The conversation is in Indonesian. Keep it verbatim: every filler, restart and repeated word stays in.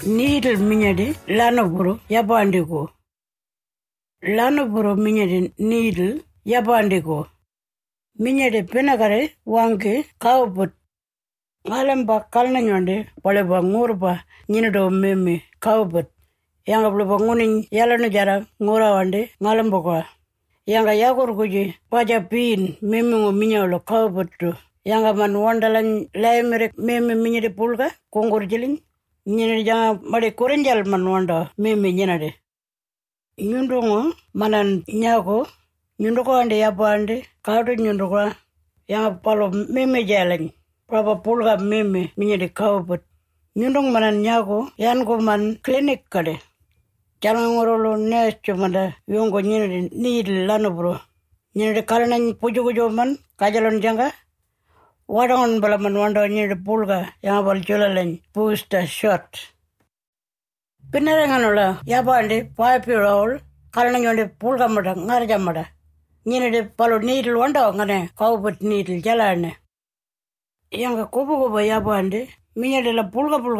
needle minyadi lanoburo yabandiko. Lanoburo minyadi needle yabandiko. Minyadi penagare wangi kauput. Ngalemba kalna nyonde boleba ngurba nyinido meme kauput. Yanga boleba ngunin yalano jara ngura wande ngalemba kwa. Yanga yakur kuji paja pin meme ngo minyalo kauput tu. Yanga man wandalan laimere meme minyadi pulga kongur jilin. Nyini janga made korenjal man wanda meme nyinade. Nyundongo manan nyako nyundoko ande yapande kaudu nyundoko yanga palo meme jalani. Praba pulga meme minyadi kauput. Nyundong manan nyako yanko man klinik kade. Jangan ngorolo nes cumada yongo nyinade needle lanobro. Nyinade kalanan pujo-pujo man kajalon janga. Wadangon balaman wanda nyinade pulga yanga bal jolalan booster shot. Pinaranganula yabande five year old kalanan nyonde pulga mada ngarja mada. Nyinade palo needle wanda ngane kauput needle jalane. Yanga kubo-kubo yabande minyade la pulga pulga